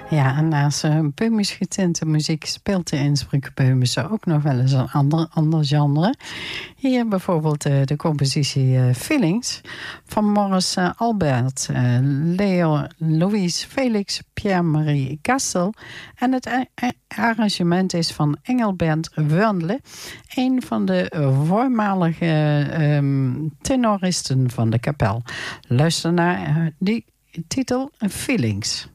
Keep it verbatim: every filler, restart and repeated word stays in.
Ja, en naast uh, böhmisch getinte muziek speelt de Innsbruck Böhmische ook nog wel eens een ander, ander genre. Hier bijvoorbeeld uh, de compositie uh, Feelings van Maurice uh, Albert, uh, Leo Louise Felix, Pierre-Marie Gassel. En het a- a- arrangement is van Engelbert Wörnle, een van de uh, voormalige um, tenoristen van de kapel. Luister naar uh, die titel Feelings.